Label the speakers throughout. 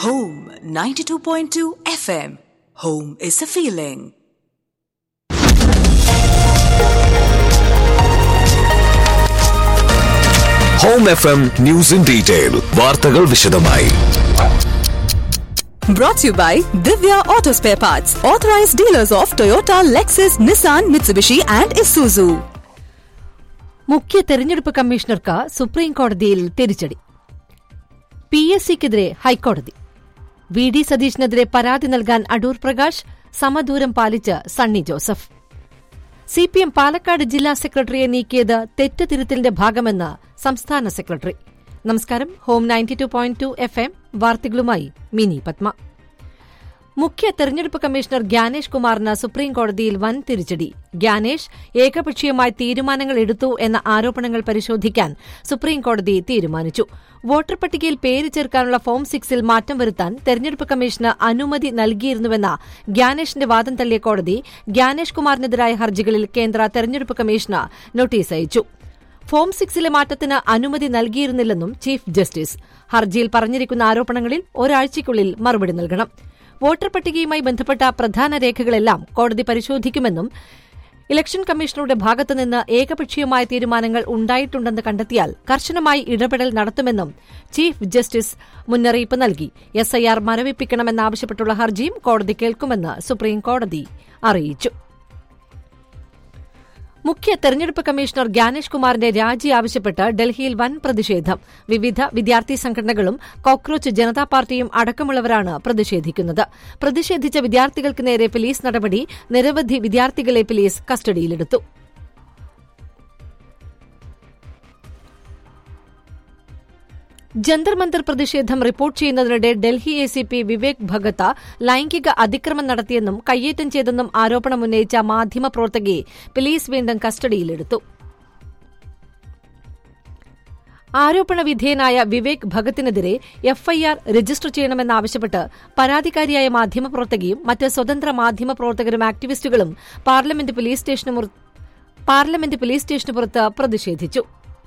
Speaker 1: Home 92.2 FM. Home is a feeling.
Speaker 2: Home FM News in Detail. വാർത്തകൾ വിശദമായി.
Speaker 1: Brought to you by Divya Auto Spare Parts, authorized dealers of Toyota, Lexus, Nissan, Mitsubishi and Isuzu.
Speaker 3: മുഖ്യ തെരഞ്ഞെടുപ്പ് കമ്മീഷണർക്ക് supreme കോടതിയിൽ തിരിച്ചടി. PSCക്കെതിരെ ഹൈക്കോടതി. VD സതീഷിനെതിരെ പരാതി നൽകാൻ അടൂർ പ്രകാശ്, സമദൂരം പാലിച്ച് സണ്ണി ജോസഫ്. CPM പാലക്കാട് ജില്ലാ സെക്രട്ടറിയെ നീക്കിയത് തെറ്റ് തിരുത്തലിന്റെ ഭാഗമെന്ന് സംസ്ഥാന സെക്രട്ടറി. നമസ്കാരം. ഹോം 92.2 FM വാർത്തകളുമായി മിനി പത്മ. മുഖ്യ തെരഞ്ഞെടുപ്പ് കമ്മീഷണർ ഗ്യാനേഷ് കുമാറിന് സുപ്രീംകോടതിയിൽ വൻ തിരിച്ചടി. ഗ്യാനേഷ് ഏകപക്ഷീയമായി തീരുമാനങ്ങൾ എടുത്തു എന്ന ആരോപണങ്ങൾ പരിശോധിക്കാൻ സുപ്രീംകോടതി തീരുമാനിച്ചു. വോട്ടർ പട്ടികയിൽ പേര് ചേർക്കാനുള്ള ഫോം 6ൽ മാറ്റം വരുത്താൻ തെരഞ്ഞെടുപ്പ് കമ്മീഷന് അനുമതി നൽകിയിരുന്നുവെന്ന ഗ്യാനേഷിന്റെ വാദം തള്ളിയ കോടതി ഗ്യാനേഷ് കുമാറിനെതിരായ ഹർജികളിൽ കേന്ദ്ര തെരഞ്ഞെടുപ്പ് കമ്മീഷന് നോട്ടീസ് അയച്ചു. ഫോം 6ലെ മാറ്റത്തിന് അനുമതി നൽകിയിരുന്നില്ലെന്നും ചീഫ് ജസ്റ്റിസ്. ഹർജിയിൽ പറഞ്ഞിരിക്കുന്ന ആരോപണങ്ങളിൽ ഒരാഴ്ചയ്ക്കുള്ളിൽ മറുപടി നൽകണം. വോട്ടർ പട്ടികയുമായി ബന്ധപ്പെട്ട പ്രധാന രേഖകളെല്ലാം കോടതി പരിശോധിക്കുമെന്നും ഇലക്ഷൻ കമ്മീഷണറുടെ ഭാഗത്തുനിന്ന് ഏകപക്ഷീയമായ തീരുമാനങ്ങൾ ഉണ്ടായിട്ടുണ്ടെന്ന് കണ്ടെത്തിയാൽ കർശനമായി ഇടപെടൽ നടത്തുമെന്നും ചീഫ് ജസ്റ്റിസ് മുന്നറിയിപ്പ് നൽകി. SIR മരവിപ്പിക്കണമെന്നാവശ്യപ്പെട്ടുള്ള ഹർജിയും കോടതി കേൾക്കുമെന്ന് സുപ്രീംകോടതി അറിയിച്ചു. മുഖ്യ തെരഞ്ഞെടുപ്പ് കമ്മീഷണർ ഗ്യാനേഷ് കുമാറിന്റെ രാജി ആവശ്യപ്പെട്ട് ഡൽഹിയിൽ വൻ പ്രതിഷേധം. വിവിധ വിദ്യാർത്ഥി സംഘടനകളും കോക്രോച്ച് ജനതാ പാർട്ടിയും അടക്കമുള്ളവരാണ് പ്രതിഷേധിക്കുന്നത്. പ്രതിഷേധിച്ച വിദ്യാർത്ഥികൾക്ക് നേരെ പോലീസ് നടപടി. നിരവധി വിദ്യാർത്ഥികളെ പോലീസ് കസ്റ്റഡിയിലെടുത്തു. ജന്തർ മന്തർ പ്രതിഷേധം റിപ്പോർട്ട് ചെയ്യുന്നതിനിടെ ഡൽഹി ACP വിവേക് ഭഗത്ത ലൈംഗിക അതിക്രമം നടത്തിയെന്നും കയ്യേറ്റം ചെയ്തെന്നും ആരോപണമുന്നയിച്ച മാധ്യമപ്രവർത്തകയെ പോലീസ് വീണ്ടും കസ്റ്റഡിയിലെടുത്തു. ആരോപണവിധേയനായ വിവേക് ഭഗത്തിനെതിരെ FIR രജിസ്റ്റർ ചെയ്യണമെന്നാവശ്യപ്പെട്ട് പരാതിക്കാരിയായ മാധ്യമപ്രവർത്തകയും മറ്റ് സ്വതന്ത്ര മാധ്യമപ്രവർത്തകരും ആക്ടിവിസ്റ്റുകളും പാർലമെന്റ് പോലീസ് സ്റ്റേഷന് പുറത്ത് പ്രതിഷേധിച്ചു.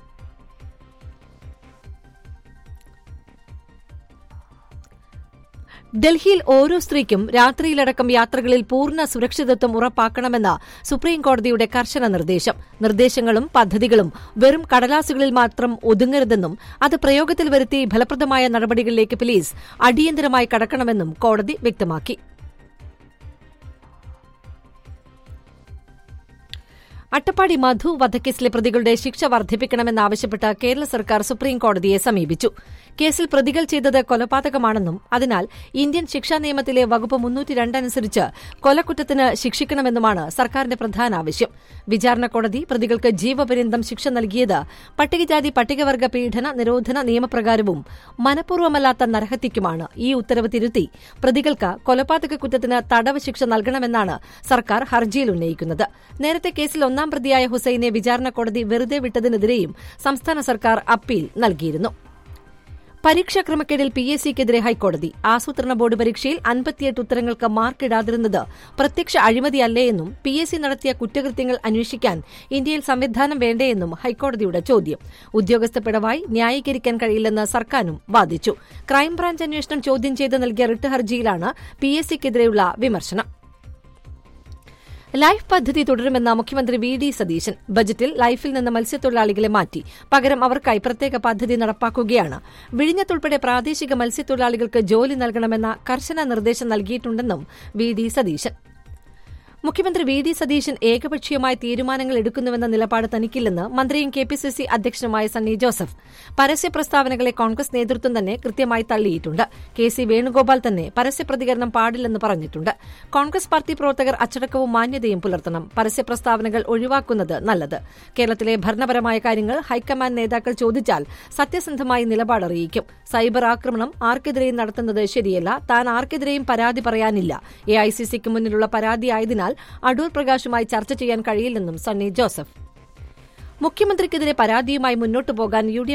Speaker 3: ഡൽഹിയിൽ ഓരോ സ്ത്രീക്കും രാത്രിയിലടക്കം യാത്രകളിൽ പൂർണ്ണ സുരക്ഷിതത്വം ഉറപ്പാക്കണമെന്ന സുപ്രീംകോടതിയുടെ കർശന നിർദ്ദേശം. നിർദ്ദേശങ്ങളും പദ്ധതികളും വെറും കടലാസുകളിൽ മാത്രം ഒതുങ്ങരുതെന്നും അത് പ്രയോഗത്തിൽ വരുത്തി ഫലപ്രദമായ നടപടികളിലേക്ക് പോലീസ് അടിയന്തരമായി കടക്കണമെന്നും കോടതി വ്യക്തമാക്കി. അട്ടപ്പാടി മധു വധക്കേസിലെ പ്രതികളുടെ ശിക്ഷ വർദ്ധിപ്പിക്കണമെന്നാവശ്യപ്പെട്ട് കേരള സർക്കാർ സുപ്രീംകോടതിയെ സമീപിച്ചു. കേസിൽ പ്രതികൾ ചെയ്തത് കൊലപാതകമാണെന്നും അതിനാൽ ഇന്ത്യൻ ശിക്ഷാ നിയമത്തിലെ വകുപ്പ് 302 അനുസരിച്ച് കൊലക്കുറ്റത്തിന് ശിക്ഷിക്കണമെന്നുമാണ് സർക്കാരിന്റെ പ്രധാന ആവശ്യം. വിചാരണ കോടതി പ്രതികൾക്ക് ജീവപര്യന്തം ശിക്ഷ നൽകിയത് പട്ടികജാതി പട്ടികവർഗ പീഡന നിരോധന നിയമപ്രകാരവും മനഃപൂർവ്വമല്ലാത്ത നരഹത്യക്കുമാണ്. ഈ ഉത്തരവ് തിരുത്തി പ്രതികൾക്ക് കൊലപാതക കുറ്റത്തിന് തടവ് ശിക്ഷ നൽകണമെന്നാണ് സർക്കാർ ഹർജിയിൽ ഉന്നയിക്കുന്നത്. നേരത്തെ കേസിൽ ഒന്നാം പ്രതിയായ ഹുസൈനെ വിചാരണ കോടതി വെറുതെ വിട്ടതിനെതിരെയും സംസ്ഥാന സർക്കാർ അപ്പീൽ നൽകിയിരുന്നു. പരീക്ഷാ ക്രമക്കേടിൽ PSCക്കെതിരെ ഹൈക്കോടതി. ആസൂത്രണ ബോർഡ് പരീക്ഷയിൽ 58 ഉത്തരങ്ങൾക്ക് മാർക്കിടാതിരുന്നത് പ്രത്യക്ഷ അഴിമതിയല്ലേയെന്നും PSC നടത്തിയ കുറ്റകൃത്യങ്ങൾ അന്വേഷിക്കാൻ ഇന്ത്യയിൽ സംവിധാനം വേണ്ടേയെന്നും ഹൈക്കോടതിയുടെ ചോദ്യം. ഉദ്യോഗസ്ഥ പിഴവായി ന്യായീകരിക്കാൻ കഴിയില്ലെന്ന് സർക്കാരും വാദിച്ചു. ക്രൈംബ്രാഞ്ച് അന്വേഷണം ചോദ്യം ചെയ്ത് നൽകിയ റിട്ട് ഹർജിയിലാണ് PSCക്കെതിരെയുള്ള വിമർശനം. ലൈഫ് പദ്ധതി തുടരുമെന്ന മുഖ്യമന്ത്രി VD സതീശൻ. ബജറ്റിൽ ലൈഫിൽ നിന്ന് മത്സ്യത്തൊഴിലാളികളെ മാറ്റി. പകരം അവർക്കായി പ്രത്യേക പദ്ധതി നടപ്പാക്കുകയാണ്. വിഴിഞ്ഞത്തുൾപ്പെടെ പ്രാദേശിക മത്സ്യത്തൊഴിലാളികൾക്ക് ജോലി നൽകണമെന്ന കർശന നിർദ്ദേശം നൽകിയിട്ടുണ്ടെന്നും VD സതീശൻ. മുഖ്യമന്ത്രി VD സതീശൻ ഏകപക്ഷീയമായ തീരുമാനങ്ങൾ എടുക്കുന്നുവെന്ന നിലപാട് തനിക്കില്ലെന്ന് മന്ത്രിയും KPCC അധ്യക്ഷനുമായ സണ്ണി ജോസഫ്. പരസ്യ പ്രസ്താവനകളെ കോൺഗ്രസ് നേതൃത്വം തന്നെ കൃത്യമായി തള്ളിയിട്ടുണ്ട്. KC വേണുഗോപാൽ തന്നെ പരസ്യ പ്രതികരണം പാടില്ലെന്ന് പറഞ്ഞിട്ടുണ്ട്. കോൺഗ്രസ് പാർട്ടി പ്രവർത്തകർ അച്ചടക്കവും മാന്യതയും പുലർത്തണം. പരസ്യ പ്രസ്താവനകൾ ഒഴിവാക്കുന്നത് നല്ലത്. കേരളത്തിലെ ഭരണപരമായ കാര്യങ്ങൾ ഹൈക്കമാൻഡ് നേതാക്കൾ ചോദിച്ചാൽ സത്യസന്ധമായി നിലപാടറിയിക്കും. സൈബർ ആക്രമണം ആർക്കെതിരെയും നടത്തുന്നത് ശരിയല്ല. താൻ ആർക്കെതിരെയും പരാതി പറയാനില്ല. AICCക്ക് മുന്നിലുള്ള പരാതിയായതിനാൽ അടൂർ പ്രകാശുമായി ചർച്ച ചെയ്യാൻ കഴിയില്ലെന്നും സണ്ണി ജോസഫ്. മുഖ്യമന്ത്രിക്കെതിരെ പരാതിയുമായി മുന്നോട്ടു പോകാൻ UDF